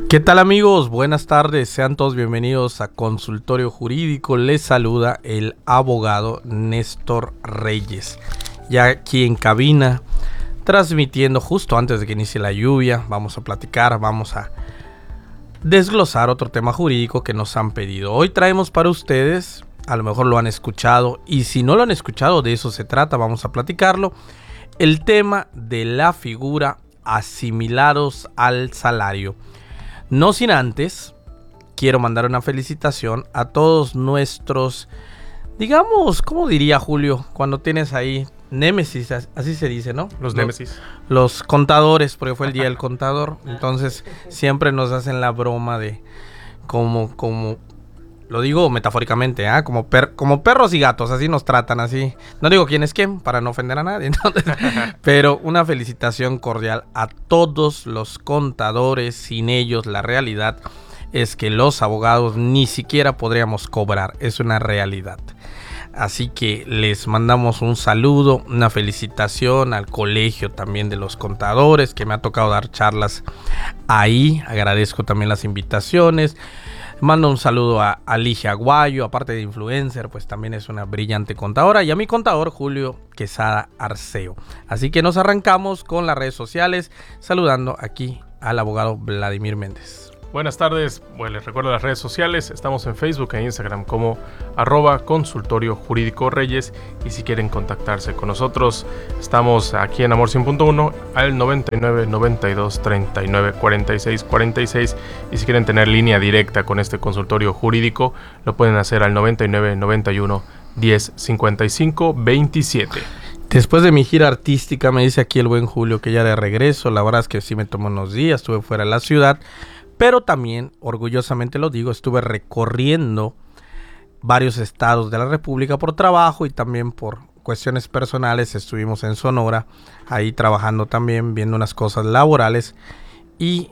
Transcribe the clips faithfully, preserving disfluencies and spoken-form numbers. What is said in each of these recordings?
¿Qué tal amigos? Buenas tardes, sean todos bienvenidos a Consultorio Jurídico. Les saluda el abogado Néstor Reyes, ya aquí en cabina, transmitiendo justo antes de que inicie la lluvia. Vamos a platicar, vamos a desglosar otro tema jurídico que nos han pedido. Hoy traemos para ustedes, a lo mejor lo han escuchado, y si no lo han escuchado, de eso se trata, vamos a platicarlo, el tema de la figura asimilados al salario. No sin antes, quiero mandar una felicitación a todos nuestros, digamos, ¿cómo diría Julio? Cuando tienes ahí némesis, así se dice, ¿no? Los némesis. Los contadores, porque fue el día del contador. Entonces, siempre nos hacen la broma de, como, como, lo digo metafóricamente, ¿eh? como, per, como perros y gatos, así nos tratan, así. No digo quién es quién, para no ofender a nadie. Entonces, pero una felicitación cordial a todos los contadores. Sin ellos, la realidad es que los abogados ni siquiera podríamos cobrar. Es una realidad. Así que les mandamos un saludo, una felicitación al colegio también de los contadores, que me ha tocado dar charlas ahí. Agradezco también las invitaciones. Mando un saludo a Alicia Aguayo, aparte de influencer, pues también es una brillante contadora, y a mi contador Julio Quesada Arceo. Así que nos arrancamos con las redes sociales, saludando aquí al abogado Vladimir Méndez. Buenas tardes, bueno, les recuerdo las redes sociales, estamos en Facebook e Instagram como arroba consultorio jurídico Reyes, y si quieren contactarse con nosotros, estamos aquí en Amor cien punto uno al noventa y nueve, noventa y dos, treinta y nueve, cuarenta y seis, cuarenta y seis, y si quieren tener línea directa con este consultorio jurídico, lo pueden hacer al noventa y nueve, noventa y uno, diez, cincuenta y cinco, veintisiete. Después de mi gira artística, me dice aquí el buen Julio que ya de regreso. La verdad es que sí me tomó unos días, estuve fuera de la ciudad, pero también, orgullosamente lo digo, estuve recorriendo varios estados de la República por trabajo y también por cuestiones personales. Estuvimos en Sonora, ahí trabajando también, viendo unas cosas laborales, y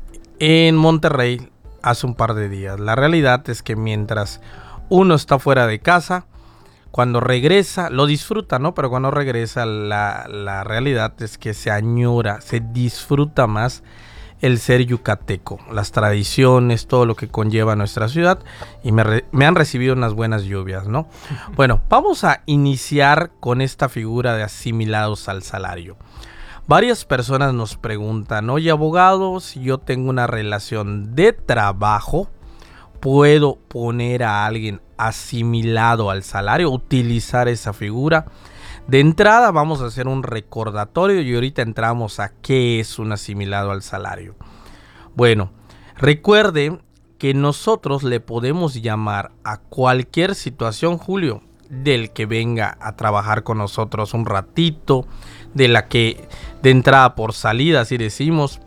en Monterrey hace un par de días. La realidad es que mientras uno está fuera de casa, cuando regresa, lo disfruta, ¿no? Pero cuando regresa, la, la realidad es que se añora, se disfruta más el ser yucateco, las tradiciones, todo lo que conlleva nuestra ciudad, y me, re, me han recibido unas buenas lluvias, ¿no? Bueno, vamos a iniciar con esta figura de asimilados al salario. Varias personas nos preguntan, oye abogado, si yo tengo una relación de trabajo, ¿puedo poner a alguien asimilado al salario, utilizar esa figura? De entrada vamos a hacer un recordatorio y ahorita entramos a qué es un asimilado al salario. Bueno, recuerde que nosotros le podemos llamar a cualquier situación, Julio, del que venga a trabajar con nosotros un ratito, de la que de entrada por salida, así decimos,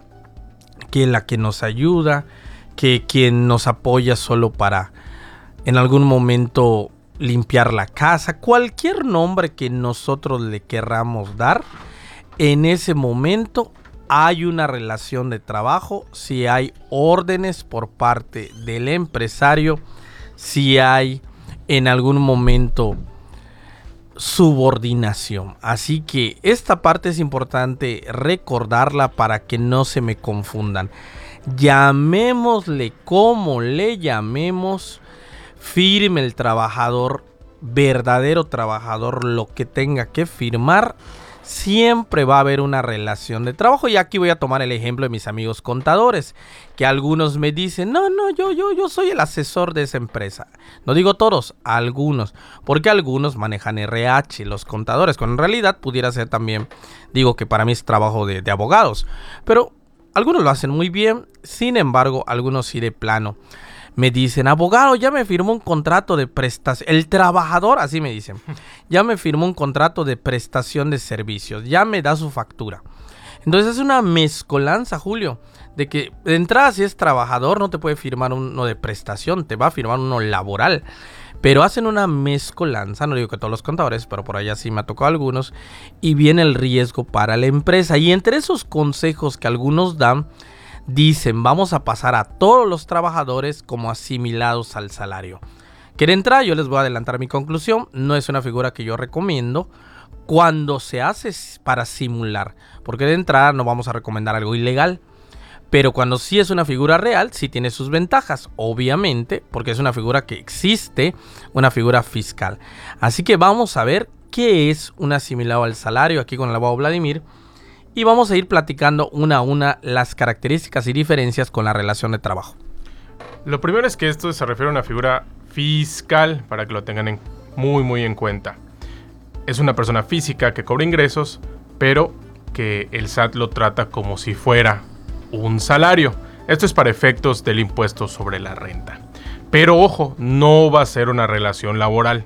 que la que nos ayuda, que quien nos apoya solo para en algún momento limpiar la casa, cualquier nombre que nosotros le querramos dar. En ese momento hay una relación de trabajo, si hay órdenes por parte del empresario, si hay en algún momento subordinación. Así que esta parte es importante recordarla para que no se me confundan. Llamémosle como le llamemos, firme el trabajador, verdadero trabajador, lo que tenga que firmar, siempre va a haber una relación de trabajo. Y aquí voy a tomar el ejemplo de mis amigos contadores, que algunos me dicen, no, no, yo, yo, yo soy el asesor de esa empresa. No digo todos, algunos, porque algunos manejan R H, los contadores, cuando en realidad pudiera ser también, digo que para mí es trabajo de, de abogados, pero algunos lo hacen muy bien. Sin embargo, algunos sí de plano me dicen, abogado, ya me firmó un contrato de prestación, el trabajador, así me dicen, ya me firmó un contrato de prestación de servicios, ya me da su factura. Entonces es una mezcolanza, Julio, de que de entrada si es trabajador no te puede firmar uno de prestación, te va a firmar uno laboral. Pero hacen una mezcolanza, no digo que todos los contadores, pero por allá sí me ha tocado algunos, y viene el riesgo para la empresa. Y entre esos consejos que algunos dan, dicen, vamos a pasar a todos los trabajadores como asimilados al salario. Que de entrada yo les voy a adelantar mi conclusión, no es una figura que yo recomiendo cuando se hace para simular, porque de entrada no vamos a recomendar algo ilegal. Pero cuando sí es una figura real, sí tiene sus ventajas, obviamente, porque es una figura que existe, una figura fiscal. Así que vamos a ver qué es un asimilado al salario aquí con el abogado Vladimir. Y vamos a ir platicando una a una las características y diferencias con la relación de trabajo. Lo primero es que esto se refiere a una figura fiscal, para que lo tengan en, muy muy en cuenta. Es una persona física que cobra ingresos, pero que el S A T lo trata como si fuera un salario. Esto es para efectos del impuesto sobre la renta. Pero ojo, no va a ser una relación laboral,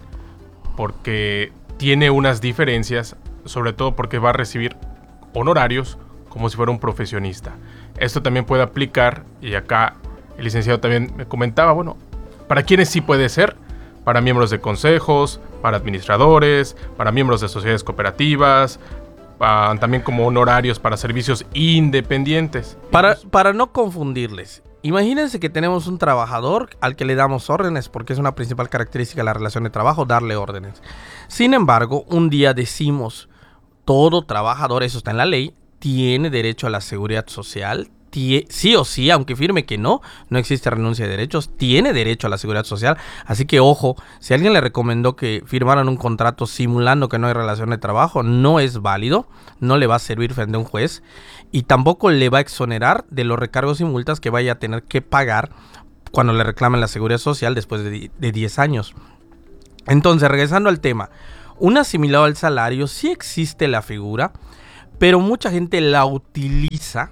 porque tiene unas diferencias, sobre todo porque va a recibir honorarios como si fuera un profesionista. Esto también puede aplicar, y acá el licenciado también me comentaba, bueno, ¿para quiénes sí puede ser? Para miembros de consejos, para administradores, para miembros de sociedades cooperativas, Uh, también como honorarios para servicios independientes. Para, para no confundirles, imagínense que tenemos un trabajador al que le damos órdenes, porque es una principal característica de la relación de trabajo, darle órdenes. Sin embargo, un día decimos, todo trabajador, eso está en la ley, tiene derecho a la seguridad social, tie, sí o sí, aunque firme que no, no existe renuncia de derechos, tiene derecho a la seguridad social. Así que ojo, si alguien le recomendó que firmaran un contrato simulando que no hay relación de trabajo, no es válido, no le va a servir frente a un juez y tampoco le va a exonerar de los recargos y multas que vaya a tener que pagar cuando le reclamen la seguridad social después de, de diez años. Entonces, regresando al tema, un asimilado al salario, sí existe la figura, pero mucha gente la utiliza.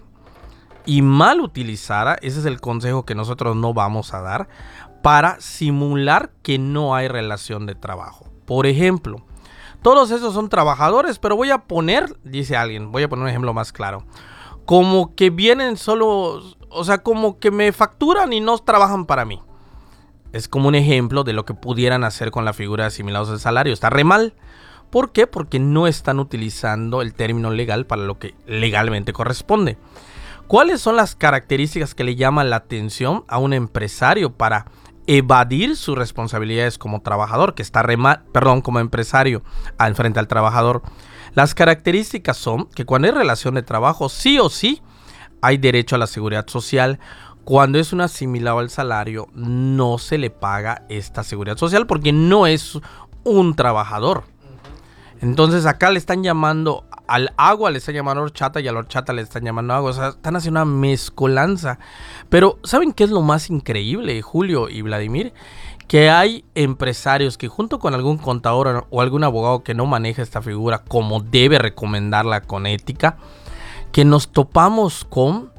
Y mal utilizada, ese es el consejo que nosotros no vamos a dar, para simular que no hay relación de trabajo. Por ejemplo, todos esos son trabajadores, pero voy a poner, dice alguien, voy a poner un ejemplo más claro, como que vienen solo, o sea, como que me facturan y no trabajan para mí. Es como un ejemplo de lo que pudieran hacer con la figura de asimilados al salario. Está re mal. ¿Por qué? Porque no están utilizando el término legal para lo que legalmente corresponde. ¿Cuáles son las características que le llaman la atención a un empresario para evadir sus responsabilidades como trabajador, que está re mal, perdón, como empresario al frente al trabajador? Las características son que cuando hay relación de trabajo, sí o sí, hay derecho a la seguridad social. Cuando es un asimilado al salario, no se le paga esta seguridad social porque no es un trabajador. Entonces acá le están llamando al agua, le están llamando horchata y a la horchata le están llamando agua. O sea, están haciendo una mezcolanza. Pero ¿saben qué es lo más increíble, Julio y Vladimir? Que hay empresarios que junto con algún contador o algún abogado que no maneja esta figura como debe recomendarla con ética, que nos topamos con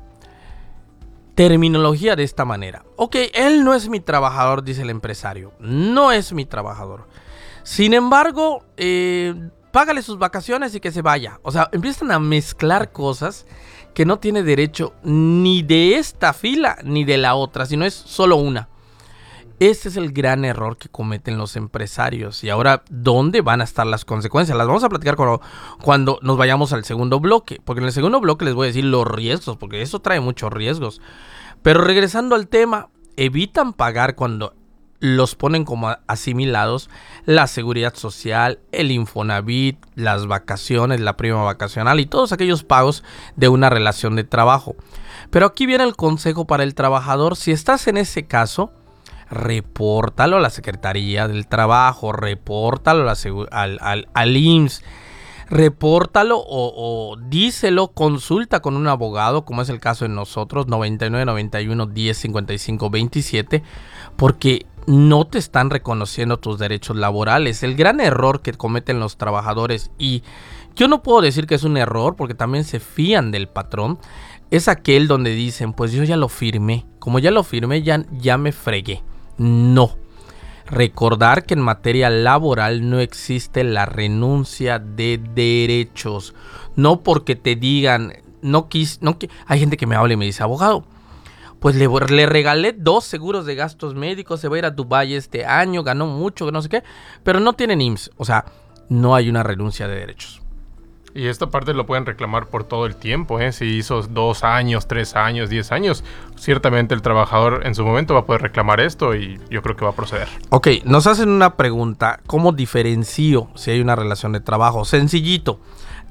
terminología de esta manera. Ok, él no es mi trabajador, dice el empresario. No es mi trabajador. Sin embargo, eh, págale sus vacaciones y que se vaya. O sea, empiezan a mezclar cosas que no tiene derecho ni de esta fila ni de la otra, sino es solo una. Este es el gran error que cometen los empresarios. Y ahora, ¿dónde van a estar las consecuencias? Las vamos a platicar cuando, cuando nos vayamos al segundo bloque. Porque en el segundo bloque les voy a decir los riesgos, porque eso trae muchos riesgos. Pero regresando al tema, evitan pagar cuando los ponen como asimilados la seguridad social, el Infonavit, las vacaciones, la prima vacacional y todos aquellos pagos de una relación de trabajo. Pero aquí viene el consejo para el trabajador. Si estás en ese caso, repórtalo a la Secretaría del Trabajo, repórtalo a la segu- al, al, al I M S S, repórtalo o, o díselo, consulta con un abogado, como es el caso de nosotros, noventa y nueve, noventa y uno, diez, cincuenta y cinco, veintisiete, porque no te están reconociendo tus derechos laborales. El gran error que cometen los trabajadores, y yo no puedo decir que es un error porque también se fían del patrón, es aquel donde dicen, pues yo ya lo firmé, como ya lo firmé ya, ya me fregué. No. Recordar que en materia laboral no existe la renuncia de derechos. No porque te digan, no quis, no qui- hay gente que me habla y me dice, abogado, pues le, le regalé dos seguros de gastos médicos, se va a ir a Dubái este año, ganó mucho, no sé qué, pero no tienen I M S S. O sea, no hay una renuncia de derechos. Y esta parte lo pueden reclamar por todo el tiempo, ¿eh? Si hizo dos años, tres años, diez años, ciertamente el trabajador en su momento va a poder reclamar esto y yo creo que va a proceder. Ok, nos hacen una pregunta, ¿cómo diferencio si hay una relación de trabajo? Sencillito,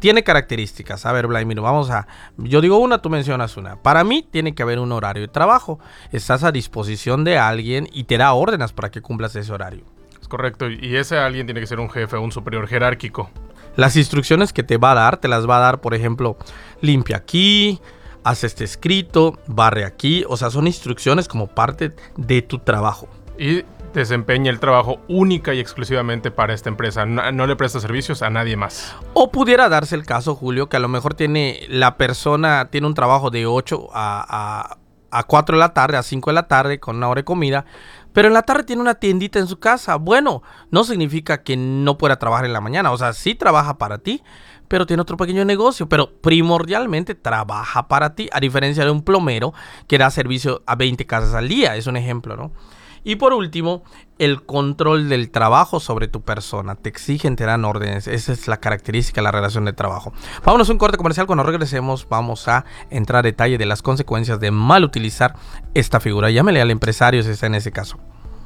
tiene características. A ver, Vladimir, vamos a... Yo digo una, tú mencionas una. Para mí tiene que haber un horario de trabajo. Estás a disposición de alguien y te da órdenes para que cumplas ese horario. Es correcto, y ese alguien tiene que ser un jefe, un superior jerárquico. Las instrucciones que te va a dar, te las va a dar, por ejemplo, limpia aquí, haz este escrito, barre aquí. O sea, son instrucciones como parte de tu trabajo. Y desempeña el trabajo única y exclusivamente para esta empresa. No, no le presta servicios a nadie más. O pudiera darse el caso, Julio, que a lo mejor tiene la persona tiene un trabajo de ocho a, a, a cuatro de la tarde, a cinco de la tarde, con una hora de comida, pero en la tarde tiene una tiendita en su casa. Bueno, no significa que no pueda trabajar en la mañana. O sea, sí trabaja para ti, pero tiene otro pequeño negocio. Pero primordialmente trabaja para ti, a diferencia de un plomero que da servicio a veinte casas al día. Es un ejemplo, ¿no? Y por último, el control del trabajo sobre tu persona. Te exigen, te dan órdenes. Esa es la característica de la relación de trabajo. Vámonos a un corte comercial. Cuando regresemos vamos a entrar a detalle de las consecuencias de mal utilizar esta figura. Llámele al empresario si está en ese caso.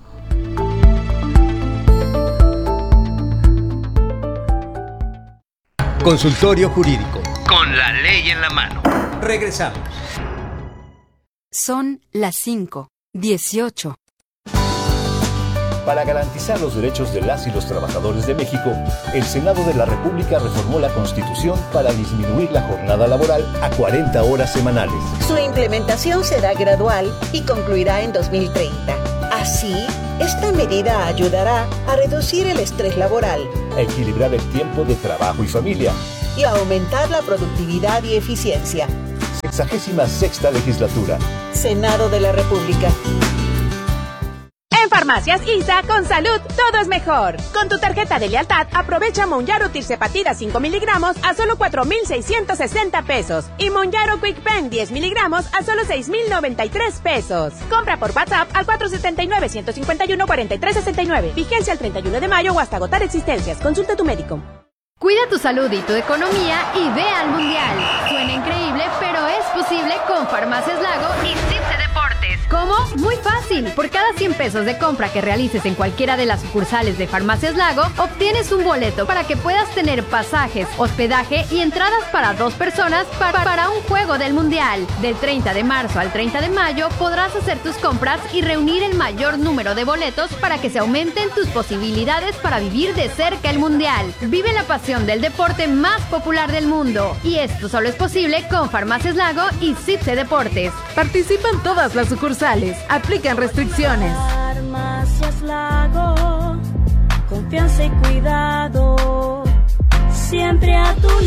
Consultorio Jurídico. Con la ley en la mano. Regresamos. Son las cinco, dieciocho. Para garantizar los derechos de las y los trabajadores de México, el Senado de la República reformó la Constitución para disminuir la jornada laboral a cuarenta horas semanales. Su implementación será gradual y concluirá en dos mil treinta. Así, esta medida ayudará a reducir el estrés laboral, a equilibrar el tiempo de trabajo y familia y a aumentar la productividad y eficiencia. Sexagésima sexta legislatura. Senado de la República. En Farmacias I S A, con salud, todo es mejor. Con tu tarjeta de lealtad, aprovecha Monjaro Tirzepatida cinco miligramos a solo cuatro mil seiscientos sesenta pesos. Y Monjaro Quick Pen diez miligramos a solo seis mil noventa y tres pesos. Compra por WhatsApp al cuatro siete nueve, uno cinco uno, cuatro tres seis nueve. Vigencia el treinta y uno de mayo o hasta agotar existencias. Consulta a tu médico. Cuida tu salud y tu economía y ve al Mundial. Suena increíble, pero es posible con Farmacias Lago y Cipse Deportes. ¿Cómo? Muy fácil. Por cada cien pesos de compra que realices en cualquiera de las sucursales de Farmacias Lago, obtienes un boleto para que puedas tener pasajes, hospedaje y entradas para dos personas para, para un juego del Mundial. Del treinta de marzo al treinta de mayo podrás hacer tus compras y reunir el mayor número de boletos para que se aumenten tus posibilidades para vivir de cerca el Mundial. Vive la pasión del deporte más popular del mundo. Y esto solo es posible con Farmacias Lago y Cipse Deportes. Participan todas las sucursales. Aplican restricciones. Farmacias Lago, confianza y cuidado, siempre a tu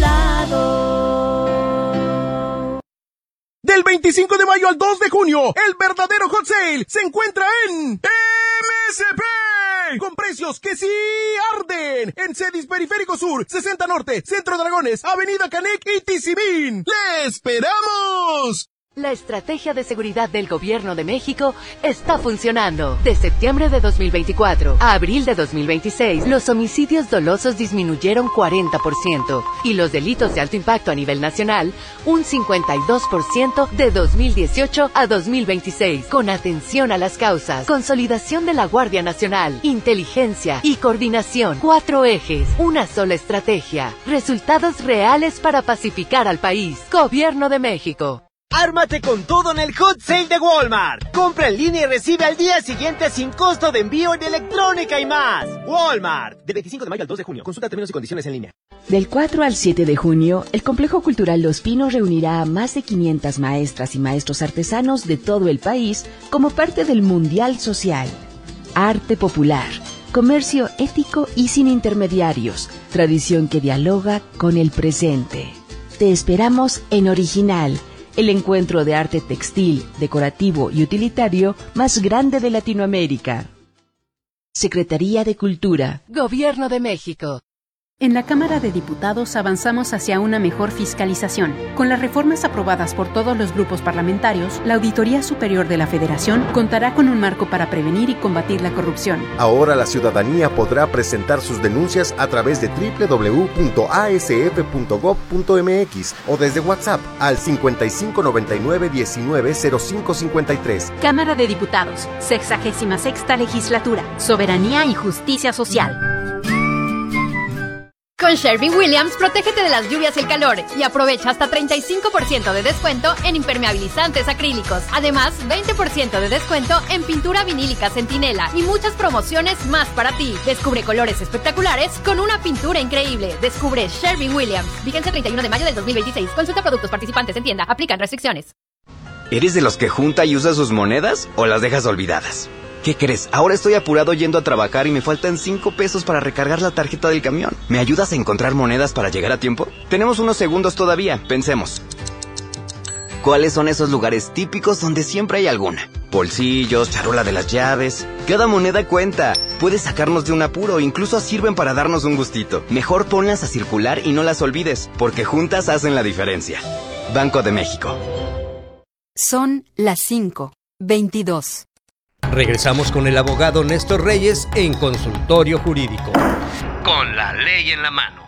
lado. Del veinticinco de mayo al dos de junio, el verdadero hot sale se encuentra en M S P. Con precios que sí arden. En Cedis Periférico Sur, sesenta Norte, Centro Dragones, Avenida Canec y Tizimín. ¡Le esperamos! La estrategia de seguridad del Gobierno de México está funcionando. De septiembre de dos mil veinticuatro a abril de dos mil veintiséis, los homicidios dolosos disminuyeron cuarenta por ciento y los delitos de alto impacto a nivel nacional un cincuenta y dos por ciento de dos mil dieciocho a dos mil veintiséis. Con atención a las causas, consolidación de la Guardia Nacional, inteligencia y coordinación. Cuatro ejes, una sola estrategia. Resultados reales para pacificar al país. Gobierno de México. ¡Ármate con todo en el Hot Sale de Walmart! Compra en línea y recibe al día siguiente sin costo de envío en electrónica y más. Walmart. Del veinticinco de mayo al dos de junio. Consulta términos y condiciones en línea. Del cuatro al siete de junio, el Complejo Cultural Los Pinos reunirá a más de quinientas maestras y maestros artesanos de todo el país como parte del Mundial Social. Arte popular, comercio ético y sin intermediarios, tradición que dialoga con el presente. Te esperamos en Original, el encuentro de arte textil, decorativo y utilitario más grande de Latinoamérica. Secretaría de Cultura. Gobierno de México. En la Cámara de Diputados avanzamos hacia una mejor fiscalización. Con las reformas aprobadas por todos los grupos parlamentarios, la Auditoría Superior de la Federación contará con un marco para prevenir y combatir la corrupción. Ahora la ciudadanía podrá presentar sus denuncias a través de doble u doble u doble u punto a s f punto gob punto m x o desde WhatsApp al cincuenta y cinco noventa y nueve diecinueve cero cinco cincuenta y tres. Cámara de Diputados, sexagésima sexta legislatura, soberanía y justicia social. Con Sherwin-Williams, protégete de las lluvias y el calor y aprovecha hasta treinta y cinco por ciento de descuento en impermeabilizantes acrílicos. Además, veinte por ciento de descuento en pintura vinílica Centinela y muchas promociones más para ti. Descubre colores espectaculares con una pintura increíble. Descubre Sherwin-Williams. Vigencia treinta y uno de mayo del dos mil veintiséis. Consulta productos participantes en tienda. Aplican restricciones. ¿Eres de los que junta y usa sus monedas o las dejas olvidadas? ¿Qué crees? Ahora estoy apurado yendo a trabajar y me faltan cinco pesos para recargar la tarjeta del camión. ¿Me ayudas a encontrar monedas para llegar a tiempo? Tenemos unos segundos todavía, pensemos. ¿Cuáles son esos lugares típicos donde siempre hay alguna? Bolsillos, charola de las llaves. Cada moneda cuenta. Puede sacarnos de un apuro, incluso sirven para darnos un gustito. Mejor ponlas a circular y no las olvides, porque juntas hacen la diferencia. Banco de México. Son las cinco veintidós. Regresamos con el abogado Néstor Reyes en Consultorio Jurídico. Con la ley en la mano.